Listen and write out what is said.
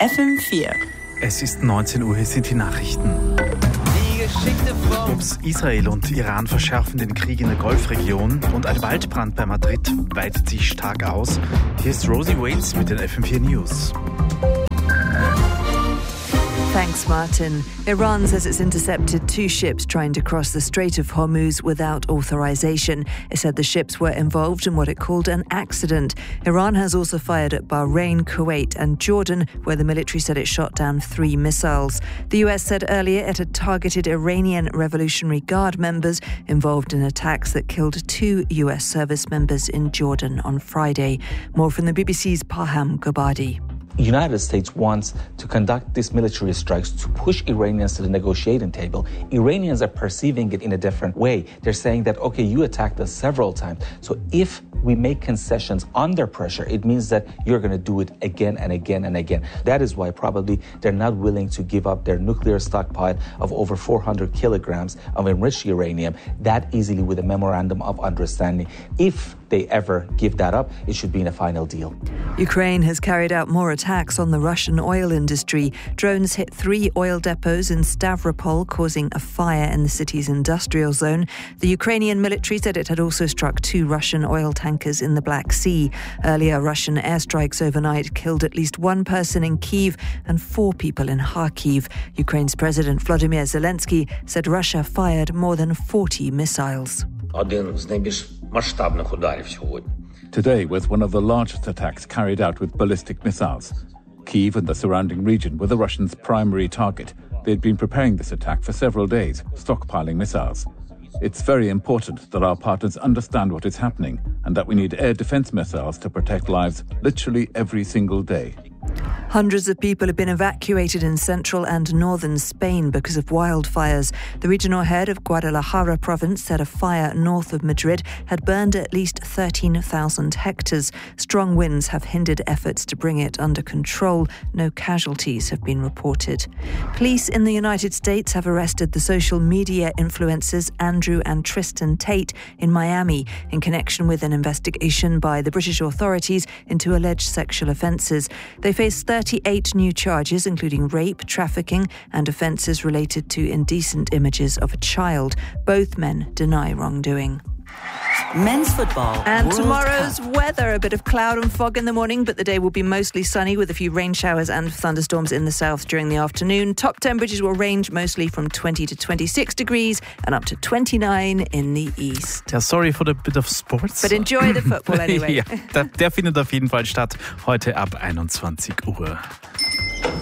FM4. Es ist 19 Uhr, hier sind die Nachrichten. Israel und Iran verschärfen den Krieg in der Golfregion und ein Waldbrand bei Madrid weitet sich stark aus. Hier ist Rosie Waits mit den FM4 News. Thanks, Martin. Iran says it's intercepted 2 ships trying to cross the Strait of Hormuz without authorization. It said the ships were involved in what it called an accident. Iran has also fired at Bahrain, Kuwait and Jordan, where the military said it shot down 3 missiles. The US said earlier it had targeted Iranian Revolutionary Guard members involved in attacks that killed 2 US service members in Jordan on Friday. More from the BBC's Paham Gobadi. The United States wants to conduct these military strikes to push Iranians to the negotiating table. Iranians are perceiving it in a different way. They're saying that, okay, you attacked us several times. So if we make concessions under pressure, it means that you're going to do it again and again and again. That is why probably they're not willing to give up their nuclear stockpile of over 400 kilograms of enriched uranium that easily with a memorandum of understanding. If they ever give that up, it should be in a final deal. Ukraine has carried out more attacks on the Russian oil industry. Drones hit 3 oil depots in Stavropol, causing a fire in the city's industrial zone. The Ukrainian military said it had also struck 2 Russian oil tankers in the Black Sea. Earlier, Russian airstrikes overnight killed at least 1 person in Kyiv and 4 people in Kharkiv. Ukraine's President Volodymyr Zelensky said Russia fired more than 40 missiles. Today was one of the largest attacks carried out with ballistic missiles. Kyiv and the surrounding region were the Russians' primary target. They'd been preparing this attack for several days, stockpiling missiles. It's very important that our partners understand what is happening and that we need air defense missiles to protect lives literally every single day. Hundreds of people have been evacuated in central and northern Spain because of wildfires. The regional head of Guadalajara province said a fire north of Madrid had burned at least 13,000 hectares. Strong winds have hindered efforts to bring it under control. No casualties have been reported. Police in the United States have arrested the social media influencers Andrew and Tristan Tate in Miami in connection with an investigation by the British authorities into alleged sexual offences. They face 38 new charges, including rape, trafficking and offences related to indecent images of a child. Both men deny wrongdoing. Men's football. And World tomorrow's Cup. weather, a bit of cloud and fog in the morning, but the day will be mostly sunny with a few rain showers and thunderstorms in the south during the afternoon. Top temperatures will range mostly from 20 to 26 degrees and up to 29 in the east. Ja, sorry for the bit of sports. But enjoy the football anyway. Ja, der findet auf jeden Fall statt heute ab 21 Uhr.